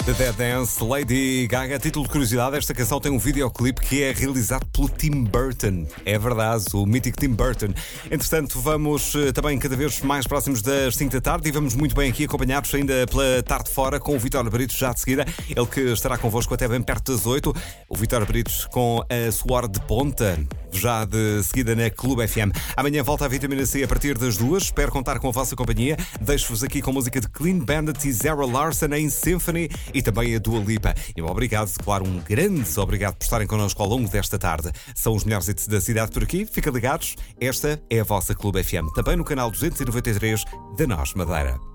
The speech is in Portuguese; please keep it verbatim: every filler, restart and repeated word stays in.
The Dead Dance, Lady Gaga. Título de curiosidade, esta canção tem um videoclipe que é realizado pelo Tim Burton. É verdade, o mítico Tim Burton. Entretanto, vamos uh, também cada vez mais próximos das cinco da tarde e vamos muito bem aqui acompanhados ainda pela tarde fora com o Vítor Brito já de seguida. Ele que estará convosco até bem perto das oito. O Vítor Brito com a suor de ponta, já de seguida na Clube F M. Amanhã volta a Vitamina C a partir das duas. Espero contar com a vossa companhia. Deixo-vos aqui com música de Clean Bandit e Zara Larsson em Symphony e também a Dua Lipa. E um obrigado, claro, um grande obrigado por estarem connosco ao longo desta tarde. São os melhores hits da cidade por aqui. Fica ligados. Esta é a vossa Clube F M. Também no canal duzentos e noventa e três da Nós Madeira.